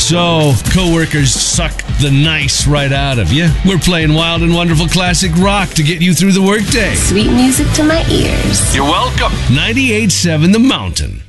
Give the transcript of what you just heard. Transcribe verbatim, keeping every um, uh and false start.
so coworkers suck the nice right out of you. We're playing wild and wonderful classic rock to get you through the workday. Sweet music to my ears. You're welcome. ninety-eight point seven The Mountain.